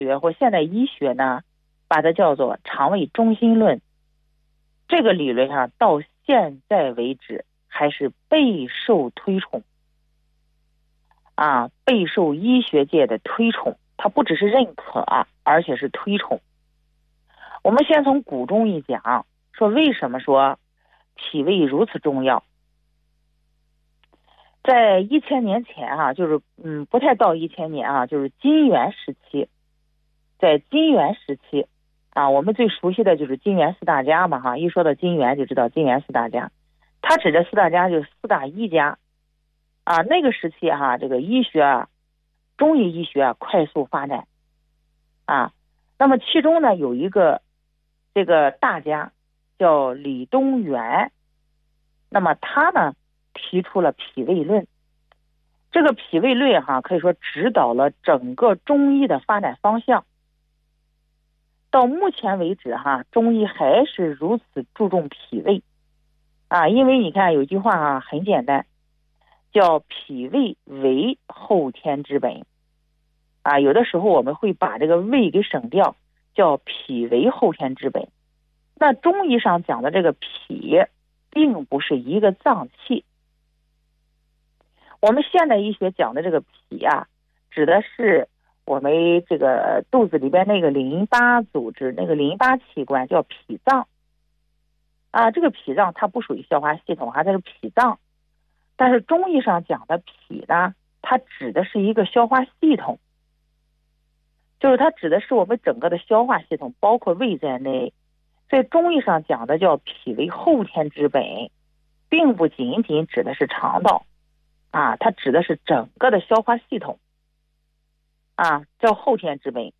学或现代医学呢，把它叫做肠胃中心论。这个理论上到现在为止还是备受推崇备受医学界的推崇。它不只是认可而且是推崇。我们先从古中医讲，说为什么说脾胃如此重要。在1000年前就是不太到1000年就是金元时期。在金元时期我们最熟悉的就是金元四大家嘛一说到金元就知道金元四大家。它指的四大家就是四大医家那个时期这个医学中医医学快速发展那么其中呢有一个这个大家叫李东垣。那么他呢提出了脾胃论。这个脾胃论可以说指导了整个中医的发展方向。到目前为止中医还是如此注重脾胃因为你看有句话很简单，叫脾胃为后天之本有的时候我们会把这个胃给省掉，叫脾为后天之本。那中医上讲的这个脾并不是一个脏器。我们现代医学讲的这个脾指的是我们这个肚子里边那个淋巴组织，那个淋巴器官叫脾脏这个脾脏它不属于消化系统它是脾脏。但是中医上讲的脾呢，它指的是一个消化系统，就是它指的是我们整个的消化系统，包括胃在内。所以中医上讲的叫脾为后天之本，并不仅仅指的是肠道它指的是整个的消化系统叫后天之本。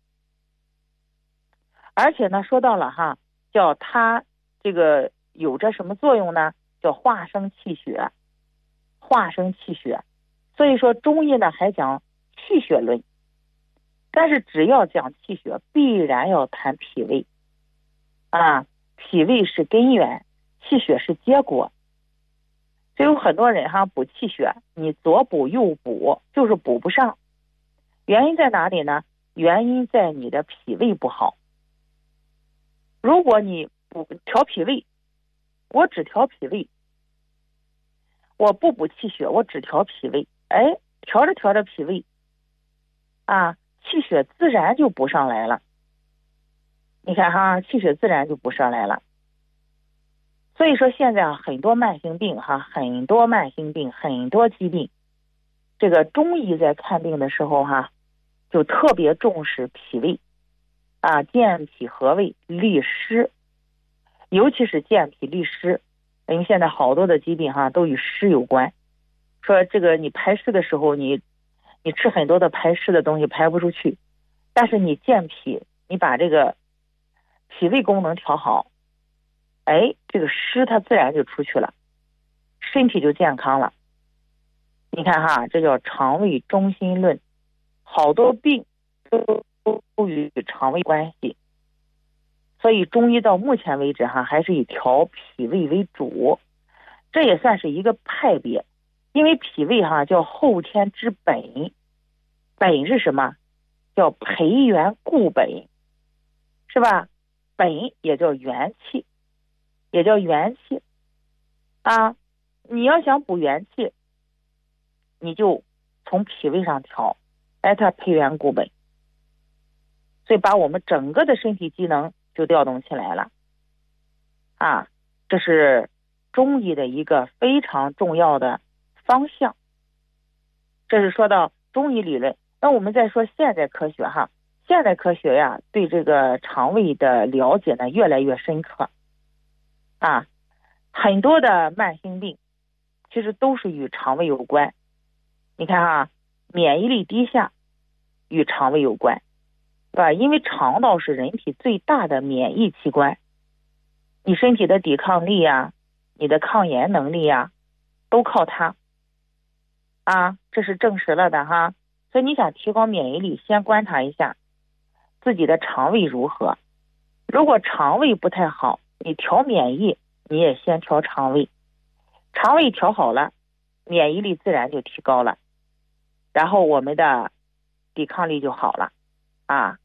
而且呢说到了叫它这个有着什么作用呢？叫化生气血。化生气血。所以说中医呢还讲气血论。但是只要讲气血，必然要谈脾胃脾胃是根源，气血是结果。所以有很多人补气血，你左补右补就是补不上。原因在哪里呢？原因在你的脾胃不好。如果你调脾胃，我只调脾胃，我不补气血，我只调脾胃，调着调着脾胃气血自然就补上来了。你看气血自然就补上来了。所以说现在很多慢性病很多慢性病，很多疾病，这个中医在看病的时候就特别重视脾胃健脾和胃利湿。尤其是健脾利湿，因为现在好多的疾病都与湿有关。说这个你排湿的时候，你吃很多的排湿的东西排不出去，但是你健脾，你把这个脾胃功能调好，这个湿它自然就出去了，身体就健康了。你看这叫肠胃中心论。好多病都与肠胃关系。所以中医到目前为止还是以调脾胃为主。这也算是一个派别。因为脾胃叫后天之本。本是什么？叫培元固本，是吧？本也叫元气，也叫元气你要想补元气，你就从脾胃上调，它培元固本。所以把我们整个的身体机能就调动起来了这是中医的一个非常重要的方向。这是说到中医理论。那我们再说现代科学现代科学对这个肠胃的了解呢越来越深刻很多的慢性病其实都是与肠胃有关。你看免疫力低下与肠胃有关，对吧？因为肠道是人体最大的免疫器官，你身体的抵抗力你的抗炎能力都靠它这是证实了的所以你想提高免疫力，先观察一下自己的肠胃如何。如果肠胃不太好，你调免疫你也先调肠胃，肠胃调好了，免疫力自然就提高了，然后我们的抵抗力就好了啊。